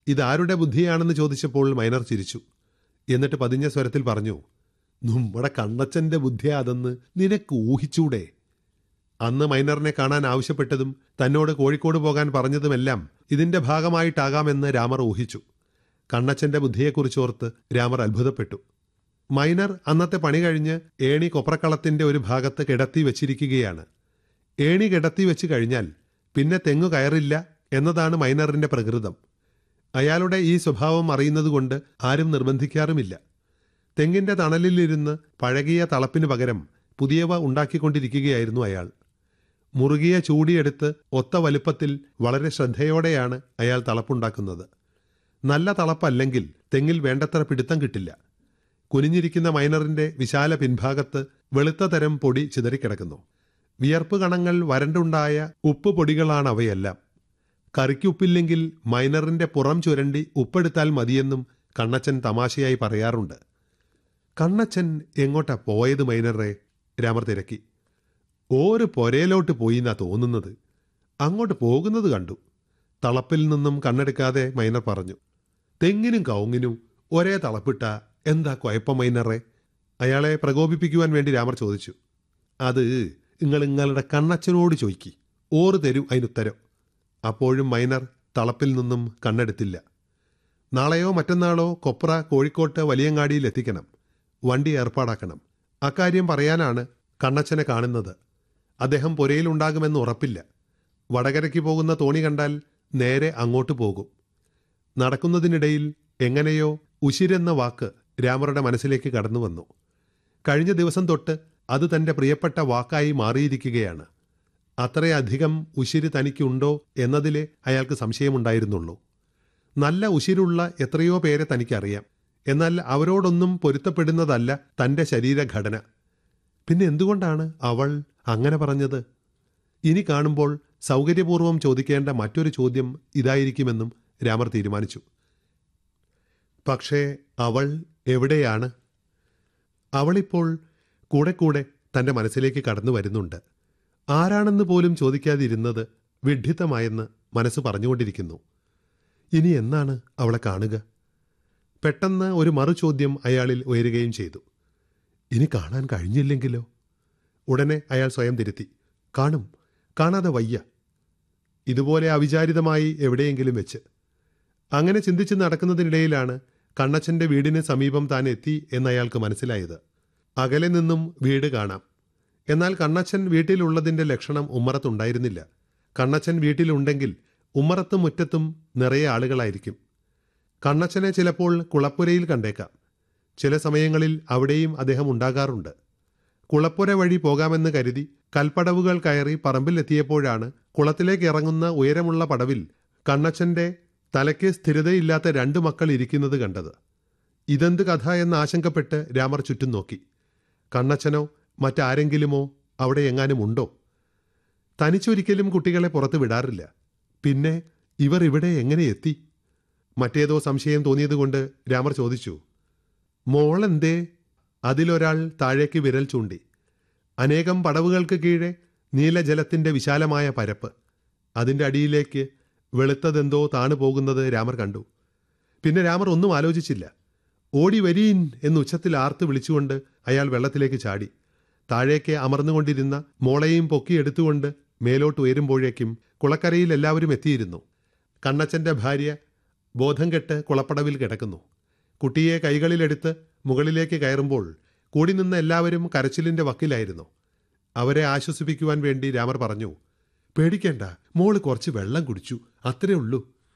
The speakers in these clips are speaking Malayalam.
ഇതാരുടെ ബുദ്ധിയാണെന്ന് ചോദിച്ചപ്പോൾ മൈനർ ചിരിച്ചു. എന്നിട്ട് പതിഞ്ഞ സ്വരത്തിൽ പറഞ്ഞു, നമ്മുടെ കണ്ണച്ചന്റെ ബുദ്ധിയാ അതെന്ന് നിനക്ക് ഊഹിച്ചൂടെ? അന്ന് മൈനറിനെ കാണാൻ ആവശ്യപ്പെട്ടതും തന്നോട് കോഴിക്കോട് പോകാൻ പറഞ്ഞതുമെല്ലാം ഇതിന്റെ ഭാഗമായിട്ടാകാമെന്ന് രാമർ ഊഹിച്ചു. കണ്ണച്ചന്റെ ബുദ്ധിയെക്കുറിച്ചോർത്ത് രാമർ അത്ഭുതപ്പെട്ടു. മൈനർ അന്നത്തെ പണി കഴിഞ്ഞ് ഏണി കൊപ്രക്കളത്തിന്റെ ഒരു ഭാഗത്ത് കിടത്തി വെച്ചിരിക്കുകയാണ്. ഏണി കിടത്തി വെച്ച് കഴിഞ്ഞാൽ പിന്നെ തെങ്ങു കയറില്ല എന്നതാണ് മൈനറിന്റെ പ്രകൃതം. അയാളുടെ ഈ സ്വഭാവം അറിയുന്നതുകൊണ്ട് ആരും നിർബന്ധിക്കാറുമില്ല. തെങ്ങിന്റെ തണലിലിരുന്ന് പഴകിയ തളപ്പിന് പകരം പുതിയവ ഉണ്ടാക്കിക്കൊണ്ടിരിക്കുകയായിരുന്നു അയാൾ. മുറുകിയ ചൂടിയെടുത്ത് ഒത്ത വലുപ്പത്തിൽ വളരെ ശ്രദ്ധയോടെയാണ് അയാൾ തളപ്പുണ്ടാക്കുന്നത്. നല്ല തളപ്പല്ലെങ്കിൽ തെങ്ങിൽ വേണ്ടത്ര പിടുത്തം കിട്ടില്ല. കുനിഞ്ഞിരിക്കുന്ന മൈനറിന്റെ വിശാല പിൻഭാഗത്ത് വെളുത്ത തരം പൊടി ചിതറിക്കിടക്കുന്നു. വിയർപ്പ് കണങ്ങൾ വരണ്ടുണ്ടായ ഉപ്പ് പൊടികളാണ് അവയെല്ലാം. കറിക്കുപ്പില്ലെങ്കിൽ മൈനറിന്റെ പുറം ചുരണ്ടി ഉപ്പെടുത്താൽ മതിയെന്നും കണ്ണച്ചൻ തമാശയായി പറയാറുണ്ട്. കണ്ണച്ചൻ എങ്ങോട്ടാ പോയത് മൈനറെ? രാമർ തിരക്കി. ഓര് പൊരയിലോട്ട് പോയിന്നാ തോന്നുന്നത്. അങ്ങോട്ട് പോകുന്നത് കണ്ടു. തളപ്പിൽ നിന്നും കണ്ണെടുക്കാതെ മൈനർ പറഞ്ഞു. തെങ്ങിനും കവുങ്ങിനും ഒരേ തളപ്പിട്ട എന്താ കുഴപ്പം മൈനറെ? അയാളെ പ്രകോപിപ്പിക്കുവാൻ വേണ്ടി രാമർ ചോദിച്ചു. അത് നിങ്ങളുടെ കണ്ണച്ചനോട് ചോദിക്കി, ഓറ് തരൂ അതിനുത്തരം. അപ്പോഴും മൈനർ തളപ്പിൽ നിന്നും കണ്ണെടുത്തില്ല. നാളെയോ മറ്റന്നാളോ കൊപ്ര കോഴിക്കോട്ട് വലിയങ്ങാടിയിൽ എത്തിക്കണം. വണ്ടി ഏർപ്പാടാക്കണം. അക്കാര്യം പറയാനാണ് കണ്ണച്ചനെ കാണുന്നത്. അദ്ദേഹം പുരയിലുണ്ടാകുമെന്ന് ഉറപ്പില്ല. വടകരയ്ക്ക് പോകുന്ന തോണി കണ്ടാൽ നേരെ അങ്ങോട്ട് പോകും. നടക്കുന്നതിനിടയിൽ എങ്ങനെയോ ഉശിരെന്ന വാക്ക് രാമറുടെ മനസ്സിലേക്ക് കടന്നു വന്നു. കഴിഞ്ഞ ദിവസം തൊട്ട് അത് തന്റെ പ്രിയപ്പെട്ട വാക്കായി മാറിയിരിക്കുകയാണ്. അത്രയധികം ഉശിര് തനിക്കുണ്ടോ എന്നതിലെ അയാൾക്ക് സംശയമുണ്ടായിരുന്നുള്ളൂ. നല്ല ഉശിരുള്ള എത്രയോ പേരെ തനിക്കറിയാം. എന്നാൽ അവരോടൊന്നും പൊരുത്തപ്പെടുന്നതല്ല തന്റെ ശരീരഘടന. പിന്നെ എന്തുകൊണ്ടാണ് അവൾ അങ്ങനെ പറഞ്ഞത്? ഇനി കാണുമ്പോൾ സൗകര്യപൂർവ്വം ചോദിക്കേണ്ട മറ്റൊരു ചോദ്യം ഇതായിരിക്കുമെന്നും രാമർ തീരുമാനിച്ചു. പക്ഷേ അവൾ എവിടെയാണ്? അവളിപ്പോൾ കൂടെ കൂടെ തന്റെ മനസ്സിലേക്ക് കടന്നു വരുന്നുണ്ട്. ആരാണെന്ന് പോലും ചോദിക്കാതിരുന്നത് വിഡ്ഢിത്തമായെന്ന് മനസ്സ് പറഞ്ഞുകൊണ്ടിരിക്കുന്നു. ഇനി എന്നാണ് അവളെ കാണുക? പെട്ടെന്ന് ഒരു മറുചോദ്യം അയാളിൽ ഉയരുകയും ചെയ്തു. ഇനി കാണാൻ കഴിഞ്ഞില്ലെങ്കിലോ? ഉടനെ അയാൾ സ്വയം തിരുത്തി. കാണും, കാണാതെ വയ്യ. ഇതുപോലെ അവിചാരിതമായി എവിടെയെങ്കിലും വെച്ച്. അങ്ങനെ ചിന്തിച്ച് നടക്കുന്നതിനിടയിലാണ് കണ്ണച്ചന്റെ വീടിന് സമീപം താൻ എത്തി എന്നയാൾക്ക് മനസ്സിലായത്. അകലെ നിന്നും വീട് കാണാം. എന്നാൽ കണ്ണച്ചൻ വീട്ടിലുള്ളതിന്റെ ലക്ഷണം ഉമ്മറത്തുണ്ടായിരുന്നില്ല. കണ്ണച്ചൻ വീട്ടിലുണ്ടെങ്കിൽ ഉമ്മറത്തും മുറ്റത്തും നിറയെ ആളുകളായിരിക്കും. കണ്ണച്ചനെ ചിലപ്പോൾ കുളപ്പുരയിൽ കണ്ടേക്കാം. ചില സമയങ്ങളിൽ അവിടെയും അദ്ദേഹം ഉണ്ടാകാറുണ്ട്. കുളപ്പുര വഴി പോകാമെന്ന് കരുതി കൽപ്പടവുകൾ കയറി പറമ്പിലെത്തിയപ്പോഴാണ് കുളത്തിലേക്ക് ഇറങ്ങുന്ന ഉയരമുള്ള പടവിൽ കണ്ണച്ചന്റെ തലയ്ക്ക് സ്ഥിരതയില്ലാത്ത 2 മക്കൾ ഇരിക്കുന്നത് കണ്ടത്. ഇതെന്ത് കഥ എന്ന് ആശങ്കപ്പെട്ട് രാമർ ചുറ്റും നോക്കി. കണ്ണച്ചനോ മറ്റാരെങ്കിലുമോ അവിടെ എങ്ങാനും ഉണ്ടോ? തനിച്ചൊരിക്കലും കുട്ടികളെ പുറത്ത് വിടാറില്ല. പിന്നെ ഇവർ ഇവിടെ എങ്ങനെ എത്തി? മറ്റേതോ സംശയം തോന്നിയതുകൊണ്ട് രാമർ ചോദിച്ചു, മോളെന്തേ? അതിലൊരാൾ താഴേക്ക് വിരൽ ചൂണ്ടി. അനേകം പടവുകൾക്ക് കീഴെ നീലജലത്തിന്റെ വിശാലമായ പരപ്പ്. അതിൻ്റെ അടിയിലേക്ക് വെളുത്തതെന്തോ താണു പോകുന്നത് രാമർ കണ്ടു. പിന്നെ രാമർ ഒന്നും ആലോചിച്ചില്ല. ഓടി വരീൻ എന്ന് ഉച്ചത്തിൽ ആർത്ത് വിളിച്ചുകൊണ്ട് അയാൾ വെള്ളത്തിലേക്ക് ചാടി. താഴേക്ക് അമർന്നുകൊണ്ടിരുന്ന മോളെയും പൊക്കിയെടുത്തുകൊണ്ട് മേലോട്ട് ഉയരുമ്പോഴേക്കും കുളക്കരയിൽ എല്ലാവരും എത്തിയിരുന്നു. കണ്ണച്ചന്റെ ഭാര്യ ബോധം കെട്ട് കുളപ്പടവിൽ കിടക്കുന്നു. കുട്ടിയെ കൈകളിലെടുത്ത് മുകളിലേക്ക് കയറുമ്പോൾ കൂടി നിന്ന് എല്ലാവരും കരച്ചിലിന്റെ വക്കിലായിരുന്നു. അവരെ ആശ്വസിപ്പിക്കുവാൻ വേണ്ടി രാമർ പറഞ്ഞു, പേടിക്കേണ്ട, മോള് കുറച്ച് വെള്ളം കുടിച്ചു, അത്രേ ഉള്ളൂ.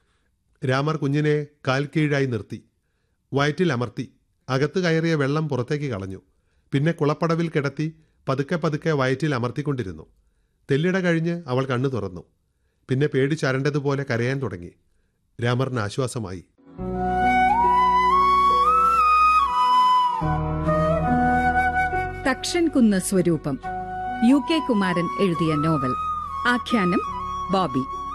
രാമർ കുഞ്ഞിനെ കാൽ കീഴായി നിർത്തി. വയറ്റിൽ അമർത്തി. അകത്ത് കയറിയ വെള്ളം പുറത്തേക്ക് കളഞ്ഞു. പിന്നെ കുളപ്പടവിൽ കിടത്തി പതുക്കെ പതുക്കെ വയറ്റിൽ അമർത്തിക്കൊണ്ടിരുന്നു. തെല്ലിട കഴിഞ്ഞ് അവൾ കണ്ണു തുറന്നു. പിന്നെ പേടിച്ചരണ്ടതുപോലെ കരയാൻ തുടങ്ങി. രാമറിന് ആശ്വാസമായി. തക്ഷൻകുന്ന് സ്വരൂപം, UK കുമാരൻ എഴുതിയ നോവൽ. ആഖ്യാനം ബോബി.